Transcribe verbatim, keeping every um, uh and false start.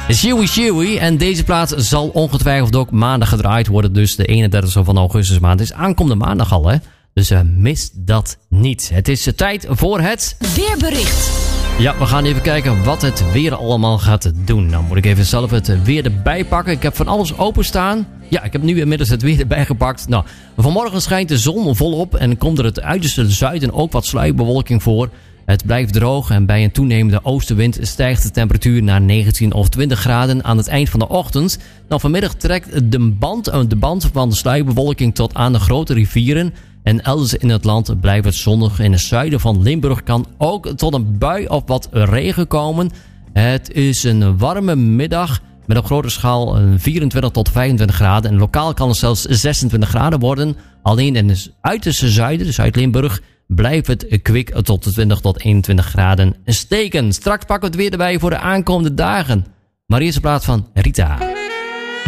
Chewy Chewy. En deze plaat zal ongetwijfeld ook maandag gedraaid worden. Dus de eenendertigste van augustus maand is aankomende maandag al, hè. Dus uh, mis dat niet. Het is uh, tijd voor het weerbericht. Ja, we gaan even kijken wat het weer allemaal gaat doen. Nou moet ik even zelf het weer erbij pakken. Ik heb van alles openstaan. Ja, ik heb nu inmiddels het weer erbij gepakt. Nou, vanmorgen schijnt de zon volop en komt er het uiterste zuiden ook wat sluierbewolking voor. Het blijft droog en bij een toenemende oostenwind stijgt de temperatuur naar negentien of twintig graden aan het eind van de ochtend. Nou, vanmiddag trekt de band, de band van de sluierbewolking tot aan de grote rivieren. En elders in het land blijft het zonnig. In het zuiden van Limburg kan ook tot een bui of wat regen komen. Het is een warme middag met op grote schaal vierentwintig tot vijfentwintig graden. En lokaal kan het zelfs zesentwintig graden worden. Alleen in het uiterste zuiden, dus Zuid-Limburg, blijft het kwik tot de twintig tot eenentwintig graden steken. Straks pakken we het weer erbij voor de aankomende dagen. Maar eerst in plaats van Rita.